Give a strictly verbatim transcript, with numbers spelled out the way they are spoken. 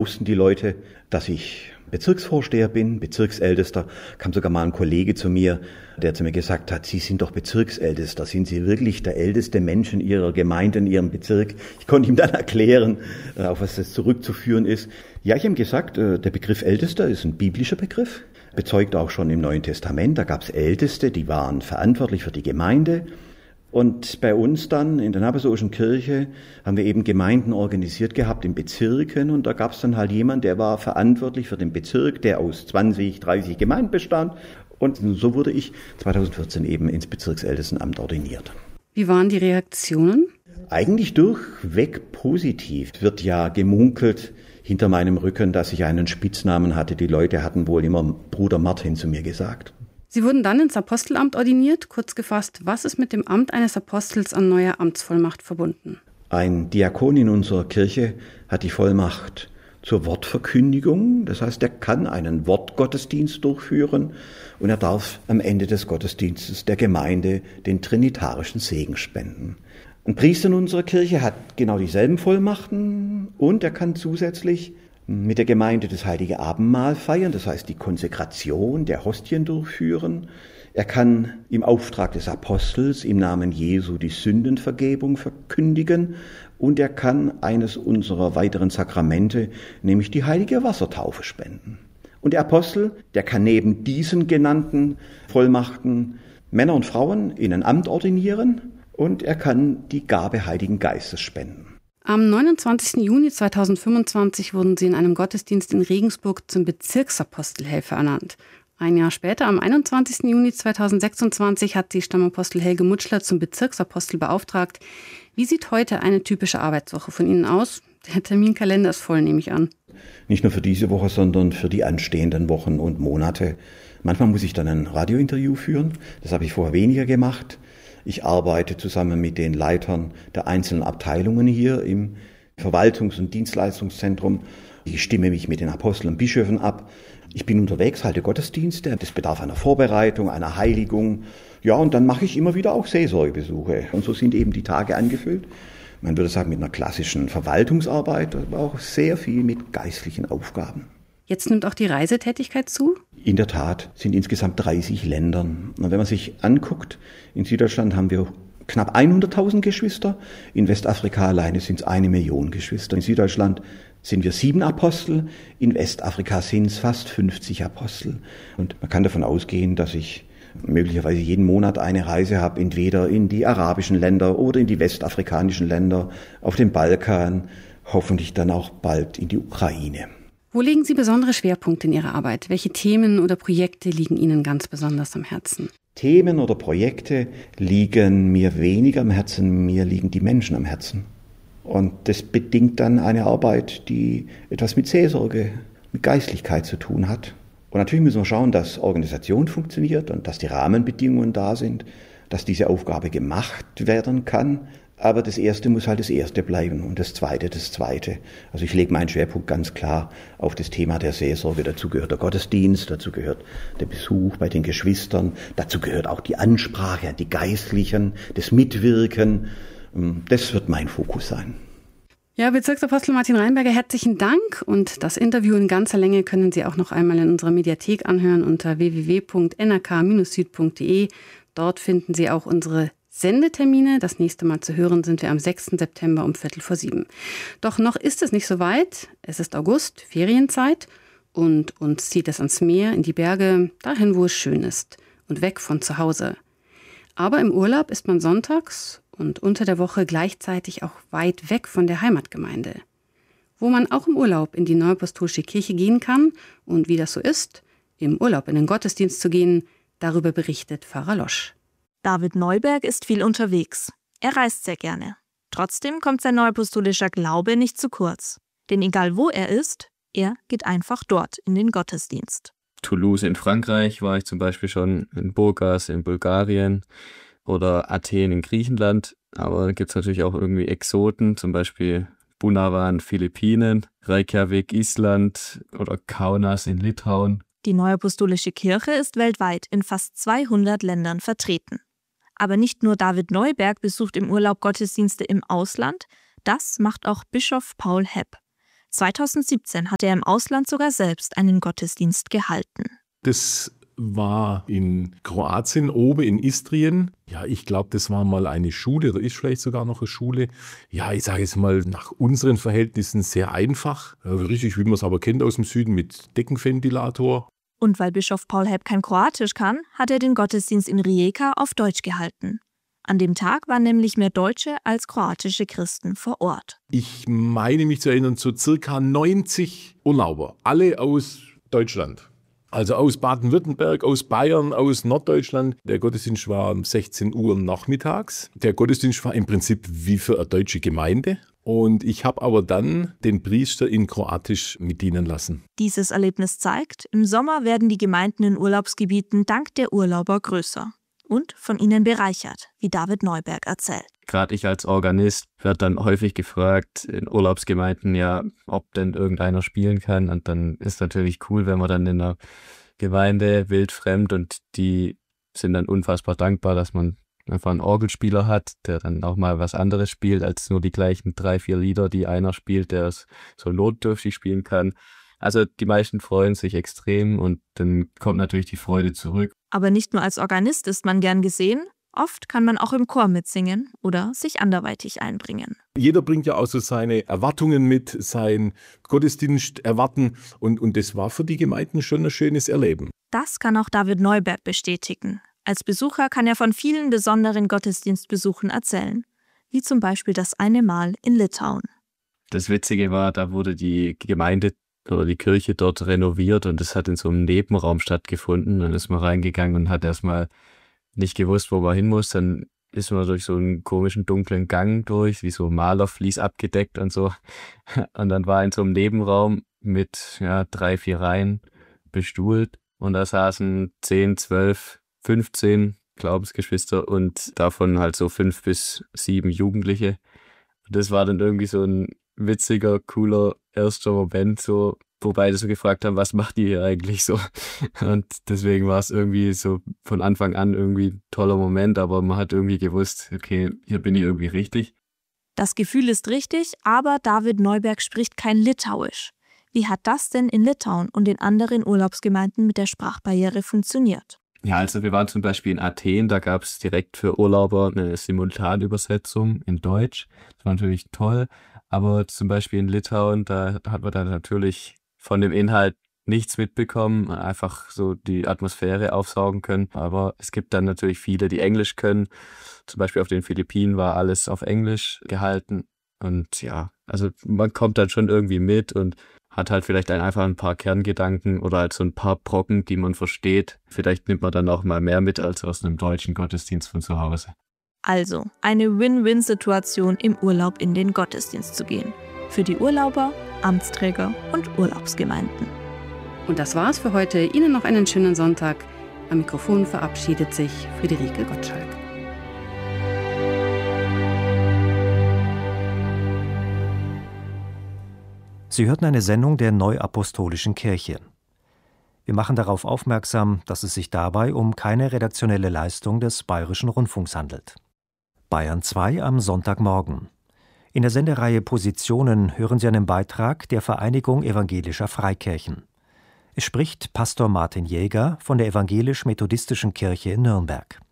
wussten die Leute, dass ich Bezirksvorsteher bin, Bezirksältester. Kam sogar mal ein Kollege zu mir, der zu mir gesagt hat, Sie sind doch Bezirksältester, sind Sie wirklich der älteste Mensch in Ihrer Gemeinde, in Ihrem Bezirk? Ich konnte ihm dann erklären, auf was das zurückzuführen ist. Ja, ich habe ihm gesagt, der Begriff Ältester ist ein biblischer Begriff, bezeugt auch schon im Neuen Testament. Da gab es Älteste, die waren verantwortlich für die Gemeinde. Und bei uns dann in der Apostolischen Kirche haben wir eben Gemeinden organisiert gehabt in Bezirken und da gab es dann halt jemand, der war verantwortlich für den Bezirk, der aus zwanzig, dreißig Gemeinden bestand und so wurde ich zweitausendvierzehn eben ins Bezirksältestenamt ordiniert. Wie waren die Reaktionen? Eigentlich durchweg positiv. Es wird ja gemunkelt hinter meinem Rücken, dass ich einen Spitznamen hatte. Die Leute hatten wohl immer Bruder Martin zu mir gesagt. Sie wurden dann ins Apostelamt ordiniert. Kurz gefasst, was ist mit dem Amt eines Apostels an neuer Amtsvollmacht verbunden? Ein Diakon in unserer Kirche hat die Vollmacht zur Wortverkündigung. Das heißt, er kann einen Wortgottesdienst durchführen und er darf am Ende des Gottesdienstes der Gemeinde den trinitarischen Segen spenden. Ein Priester in unserer Kirche hat genau dieselben Vollmachten und er kann zusätzlich mit der Gemeinde das heilige Abendmahl feiern, das heißt die Konsekration der Hostien durchführen. Er kann im Auftrag des Apostels im Namen Jesu die Sündenvergebung verkündigen und er kann eines unserer weiteren Sakramente, nämlich die heilige Wassertaufe spenden. Und der Apostel, der kann neben diesen genannten Vollmachten Männer und Frauen in ein Amt ordinieren und er kann die Gabe Heiligen Geistes spenden. Am neunundzwanzigsten Juni zweitausendfünfundzwanzig wurden Sie in einem Gottesdienst in Regensburg zum Bezirksapostelhelfer ernannt. Ein Jahr später, am einundzwanzigsten Juni zweitausendsechsundzwanzig, hat Sie Stammapostel Helge Mutschler zum Bezirksapostel beauftragt. Wie sieht heute eine typische Arbeitswoche von Ihnen aus? Der Terminkalender ist voll, nehme ich an. Nicht nur für diese Woche, sondern für die anstehenden Wochen und Monate. Manchmal muss ich dann ein Radiointerview führen. Das habe ich vorher weniger gemacht. Ich arbeite zusammen mit den Leitern der einzelnen Abteilungen hier im Verwaltungs- und Dienstleistungszentrum. Ich stimme mich mit den Aposteln und Bischöfen ab. Ich bin unterwegs, halte Gottesdienste. Das bedarf einer Vorbereitung, einer Heiligung. Ja, und dann mache ich immer wieder auch Seelsorgebesuche. Und so sind eben die Tage angefüllt. Man würde sagen, mit einer klassischen Verwaltungsarbeit, aber auch sehr viel mit geistlichen Aufgaben. Jetzt nimmt auch die Reisetätigkeit zu? In der Tat sind insgesamt dreißig Länder. Und wenn man sich anguckt, in Süddeutschland haben wir knapp hunderttausend Geschwister. In Westafrika alleine sind es eine Million Geschwister. In Süddeutschland sind wir sieben Apostel. In Westafrika sind es fast fünfzig Apostel. Und man kann davon ausgehen, dass ich möglicherweise jeden Monat eine Reise habe, entweder in die arabischen Länder oder in die westafrikanischen Länder, auf den Balkan, hoffentlich dann auch bald in die Ukraine. Wo legen Sie besondere Schwerpunkte in Ihrer Arbeit? Welche Themen oder Projekte liegen Ihnen ganz besonders am Herzen? Themen oder Projekte liegen mir weniger am Herzen, mir liegen die Menschen am Herzen. Und das bedingt dann eine Arbeit, die etwas mit Seelsorge, mit Geistlichkeit zu tun hat. Und natürlich müssen wir schauen, dass Organisation funktioniert und dass die Rahmenbedingungen da sind, dass diese Aufgabe gemacht werden kann. Aber das Erste muss halt das Erste bleiben und das Zweite das Zweite. Also ich lege meinen Schwerpunkt ganz klar auf das Thema der Seelsorge. Dazu gehört der Gottesdienst, dazu gehört der Besuch bei den Geschwistern, dazu gehört auch die Ansprache an die Geistlichen, das Mitwirken. Das wird mein Fokus sein. Ja, Bezirksapostel Martin Reinberger, herzlichen Dank. Und das Interview in ganzer Länge können Sie auch noch einmal in unserer Mediathek anhören unter w w w punkt n r k bindestrich süd punkt d e. Dort finden Sie auch unsere Sendetermine. Das nächste Mal zu hören sind wir am sechsten September um Viertel vor sieben. Doch noch ist es nicht so weit. Es ist August, Ferienzeit und uns zieht es ans Meer, in die Berge, dahin, wo es schön ist und weg von zu Hause. Aber im Urlaub ist man sonntags und unter der Woche gleichzeitig auch weit weg von der Heimatgemeinde. Wo man auch im Urlaub in die Neuapostolische Kirche gehen kann und wie das so ist, im Urlaub in den Gottesdienst zu gehen, darüber berichtet Pfarrer Losch. David Neuberg ist viel unterwegs. Er reist sehr gerne. Trotzdem kommt sein neuapostolischer Glaube nicht zu kurz. Denn egal wo er ist, er geht einfach dort in den Gottesdienst. Toulouse in Frankreich war ich zum Beispiel schon, in Burgas in Bulgarien oder Athen in Griechenland. Aber da gibt es natürlich auch irgendwie Exoten, zum Beispiel Bunawan, Philippinen, Reykjavik, Island oder Kaunas in Litauen. Die Neuapostolische Kirche ist weltweit in fast zweihundert Ländern vertreten. Aber nicht nur David Neuberg besucht im Urlaub Gottesdienste im Ausland, das macht auch Bischof Paul Hepp. zweitausendsiebzehn hat er im Ausland sogar selbst einen Gottesdienst gehalten. Das war in Kroatien, oben in Istrien. Ja, ich glaube, das war mal eine Schule oder ist vielleicht sogar noch eine Schule. Ja, ich sage es mal, nach unseren Verhältnissen sehr einfach. Ja, richtig, wie man es aber kennt aus dem Süden, mit Deckenventilator. Und weil Bischof Paul Help kein Kroatisch kann, hat er den Gottesdienst in Rijeka auf Deutsch gehalten. An dem Tag waren nämlich mehr deutsche als kroatische Christen vor Ort. Ich meine mich zu erinnern, so circa neunzig Urlauber, alle aus Deutschland. Also aus Baden-Württemberg, aus Bayern, aus Norddeutschland. Der Gottesdienst war um sechzehn Uhr nachmittags. Der Gottesdienst war im Prinzip wie für eine deutsche Gemeinde. Und ich habe aber dann den Priester in Kroatisch mitdienen lassen. Dieses Erlebnis zeigt, im Sommer werden die Gemeinden in Urlaubsgebieten dank der Urlauber größer und von ihnen bereichert, wie David Neuberg erzählt. Gerade ich als Organist werde dann häufig gefragt in Urlaubsgemeinden, ja, ob denn irgendeiner spielen kann. Und dann ist natürlich cool, wenn man dann in einer Gemeinde wildfremd und die sind dann unfassbar dankbar, dass man einfach einen Orgelspieler hat, der dann auch mal was anderes spielt, als nur die gleichen drei, vier Lieder, die einer spielt, der es so notdürftig spielen kann. Also die meisten freuen sich extrem und dann kommt natürlich die Freude zurück. Aber nicht nur als Organist ist man gern gesehen, oft kann man auch im Chor mitsingen oder sich anderweitig einbringen. Jeder bringt ja auch so seine Erwartungen mit, sein Gottesdienst erwarten und, und das war für die Gemeinden schon ein schönes Erleben. Das kann auch David Neuberg bestätigen. Als Besucher kann er von vielen besonderen Gottesdienstbesuchen erzählen, wie zum Beispiel das eine Mal in Litauen. Das Witzige war, da wurde die Gemeinde oder die Kirche dort renoviert und es hat in so einem Nebenraum stattgefunden. Dann ist man reingegangen und hat erstmal nicht gewusst, wo man hin muss. Dann ist man durch so einen komischen dunklen Gang durch, wie so Malerflies abgedeckt und so. Und dann war in so einem Nebenraum mit ja, drei, vier Reihen bestuhlt und da saßen zehn, zwölf, fünfzehn Glaubensgeschwister und davon halt so fünf bis sieben Jugendliche. Und das war dann irgendwie so ein witziger, cooler erster Moment, so, wo beide so gefragt haben, was macht ihr hier eigentlich so? Und deswegen war es irgendwie so von Anfang an irgendwie ein toller Moment, aber man hat irgendwie gewusst, okay, hier bin ich irgendwie richtig. Das Gefühl ist richtig, aber David Neuberg spricht kein Litauisch. Wie hat das denn in Litauen und in anderen Urlaubsgemeinden mit der Sprachbarriere funktioniert? Ja, also wir waren zum Beispiel in Athen, da gab es direkt für Urlauber eine Simultanübersetzung in Deutsch. Das war natürlich toll, aber zum Beispiel in Litauen, da hat man dann natürlich von dem Inhalt nichts mitbekommen, einfach so die Atmosphäre aufsaugen können. Aber es gibt dann natürlich viele, die Englisch können. Zum Beispiel auf den Philippinen war alles auf Englisch gehalten. Und ja, also man kommt dann schon irgendwie mit und hat halt vielleicht einfach ein paar Kerngedanken oder halt so ein paar Brocken, die man versteht. Vielleicht nimmt man dann auch mal mehr mit als aus einem deutschen Gottesdienst von zu Hause. Also eine Win-Win-Situation im Urlaub in den Gottesdienst zu gehen. Für die Urlauber, Amtsträger und Urlaubsgemeinden. Und das war's für heute. Ihnen noch einen schönen Sonntag. Am Mikrofon verabschiedet sich Friederike Gottschalk. Sie hörten eine Sendung der Neuapostolischen Kirche. Wir machen darauf aufmerksam, dass es sich dabei um keine redaktionelle Leistung des Bayerischen Rundfunks handelt. Bayern zwei am Sonntagmorgen. In der Sendereihe Positionen hören Sie einen Beitrag der Vereinigung Evangelischer Freikirchen. Es spricht Pastor Martin Jäger von der Evangelisch-Methodistischen Kirche in Nürnberg.